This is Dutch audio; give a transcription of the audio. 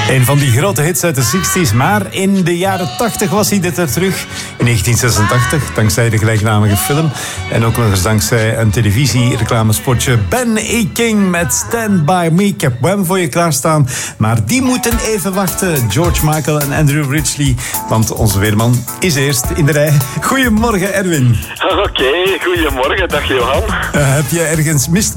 Een van die grote hits uit de 60s, maar in de jaren 80 was hij dit er terug. In 1986, dankzij de gelijknamige film. En ook nog eens dankzij een televisiereclamespotje. Ben E. King met Stand By Me. Ik heb Wham voor je klaarstaan, maar die moeten even wachten. George Michael en Andrew Ridgeley, want onze weerman is eerst in de rij. Goedemorgen, Erwin. Oké, goedemorgen. Dag, Johan. Heb je ergens mist